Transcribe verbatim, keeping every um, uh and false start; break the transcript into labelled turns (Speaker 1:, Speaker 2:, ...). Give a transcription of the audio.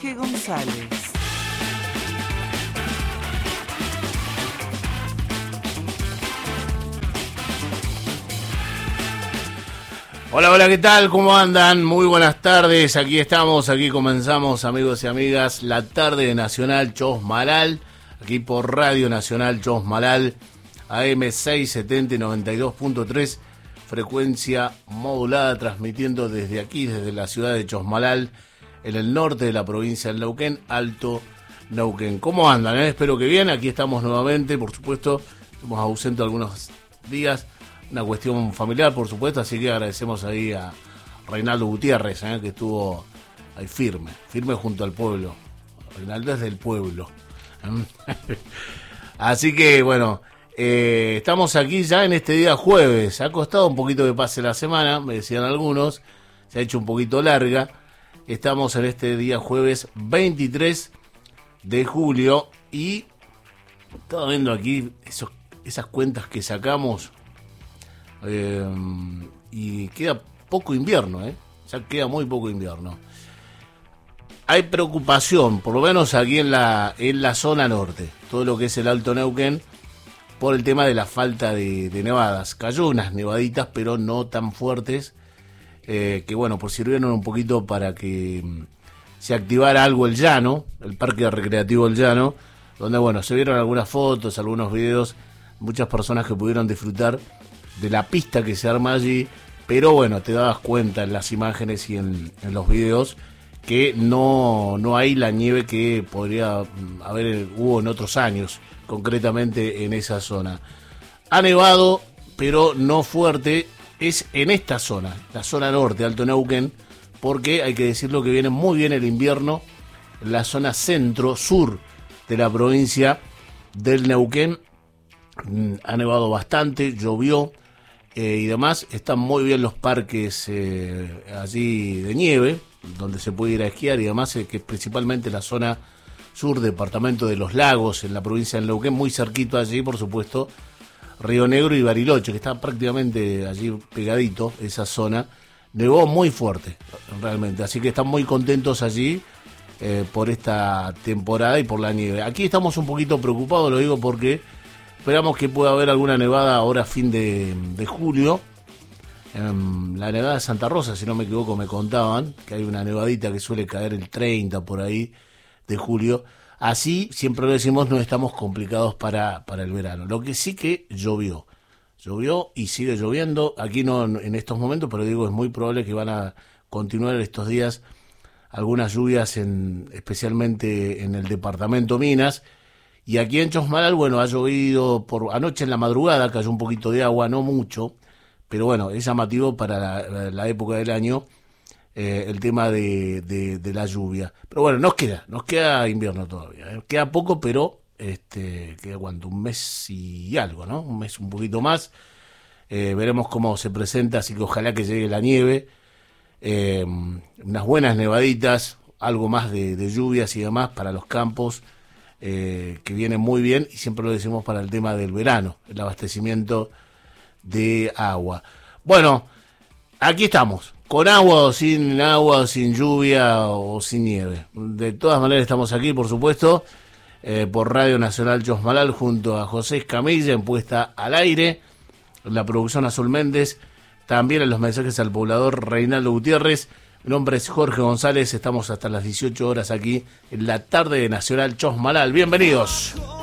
Speaker 1: Jorge González.
Speaker 2: Hola, hola, ¿qué tal? ¿Cómo andan? Muy buenas tardes, aquí estamos, aquí comenzamos, amigos y amigas, la tarde de Nacional Chosmalal, aquí por Radio Nacional Chosmalal, A M seiscientos setenta y noventa y dos punto tres, frecuencia modulada, transmitiendo desde aquí, desde la ciudad de Chosmalal, en el norte de la provincia del Neuquén, Alto Neuquén. ¿Cómo andan? Eh? Espero que bien, aquí estamos nuevamente, por supuesto, estamos ausentes algunos días, una cuestión familiar, por supuesto, así que agradecemos ahí a Reinaldo Gutiérrez, eh, que estuvo ahí firme, firme junto al pueblo. Reinaldo es del pueblo. Así que, bueno, eh, estamos aquí ya en este día jueves. Ha costado un poquito que pase la semana, me decían algunos, se ha hecho un poquito larga. Estamos en este día jueves veintitrés de julio y estaba viendo aquí esos, esas cuentas que sacamos. Eh, y queda poco invierno, ¿eh? Ya queda muy poco invierno. Hay preocupación, por lo menos aquí en la en la zona norte, todo lo que es el Alto Neuquén, por el tema de la falta de, de nevadas. Cayó unas nevaditas, pero no tan fuertes, eh, que bueno, pues sirvieron un poquito para que mm, se activara algo el llano, el parque recreativo El Llano, donde bueno, se vieron algunas fotos, algunos videos, muchas personas que pudieron disfrutar de la pista que se arma allí, pero bueno, te dabas cuenta en las imágenes y en, en los videos que no, no hay la nieve que podría haber, hubo en otros años, concretamente en esa zona. Ha nevado, pero no fuerte, es en esta zona, la zona norte, Alto Neuquén, porque hay que decirlo que viene muy bien el invierno, en la zona centro-sur de la provincia del Neuquén. Ha nevado bastante, llovió, Eh, y demás, están muy bien los parques eh, allí de nieve, donde se puede ir a esquiar y demás, eh, que es principalmente la zona sur, departamento de Los Lagos, en la provincia de Neuquén, muy cerquito allí, por supuesto, Río Negro y Bariloche, que está prácticamente allí pegadito, esa zona, nevó muy fuerte, realmente, así que están muy contentos allí eh, por esta temporada y por la nieve. Aquí estamos un poquito preocupados, lo digo porque esperamos que pueda haber alguna nevada ahora a fin de, de julio. Um, la nevada de Santa Rosa, si no me equivoco, me contaban que hay una nevadita que suele caer el treinta por ahí de julio. Así, siempre lo decimos, no estamos complicados para, para el verano. Lo que sí que llovió. Llovió y sigue lloviendo. Aquí no en estos momentos, pero digo, es muy probable que van a continuar estos días algunas lluvias, en, especialmente en el departamento Minas. Y aquí en Chosmalal, bueno, ha llovido por anoche en la madrugada, cayó un poquito de agua, no mucho, pero bueno, es llamativo para la, la época del año eh, el tema de, de, de la lluvia. Pero bueno, nos queda, nos queda invierno todavía, ¿eh? Queda poco, pero este queda cuánto, un mes y algo, ¿no? Un mes un poquito más. Eh, veremos cómo se presenta, así que ojalá que llegue la nieve, eh, unas buenas nevaditas, algo más de, de lluvias y demás para los campos. Eh, que viene muy bien y siempre lo decimos para el tema del verano, el abastecimiento de agua. Bueno, aquí estamos, con agua o sin agua, o sin lluvia o sin nieve. De todas maneras estamos aquí, por supuesto, eh, por Radio Nacional Chosmalal junto a José Escamilla en puesta al aire, en la producción Azul Méndez, también en los mensajes al poblador Reinaldo Gutiérrez. Mi nombre es Jorge González, estamos hasta las dieciocho horas aquí en la tarde de Nacional Chosmalal. Bienvenidos.